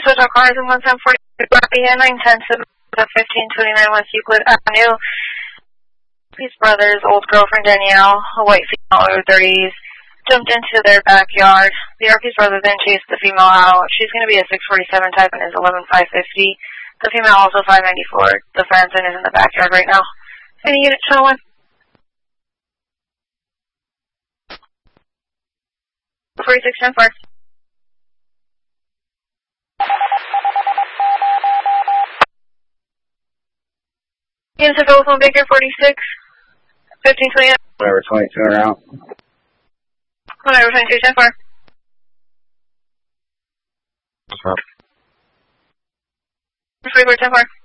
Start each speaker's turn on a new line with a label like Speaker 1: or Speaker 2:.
Speaker 1: Hotel Cars in 11040, and 910 1529 West Euclid Avenue. These brothers, old girlfriend Danielle, a white female over 30s, jumped into their backyard. The Arkeys brothers then chased the female out. She's going to be a 647 type and is 11550. The female also 594. The Franson is in the backyard right now. Any unit showing? 4610 Units of telephone Baker 46, 1520.
Speaker 2: Whatever, 22 around.
Speaker 1: Whatever, 22, 10 4.
Speaker 2: What's up?
Speaker 1: 44, 10 4.